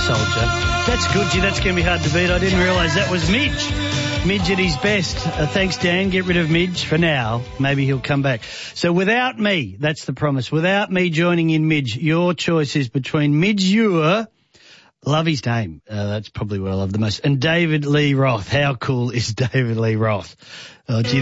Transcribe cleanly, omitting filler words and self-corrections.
soldier. That's good, gee, that's going to be hard to beat. I didn't realise that was Midge. Midge at his best. Thanks, Dan. Get rid of Midge for now. Maybe he'll come back. So without me, that's the promise, without me joining in Midge, your choice is between Midge Ure, love his name, that's probably what I love the most, and David Lee Roth. How cool is David Lee Roth? Oh, gee,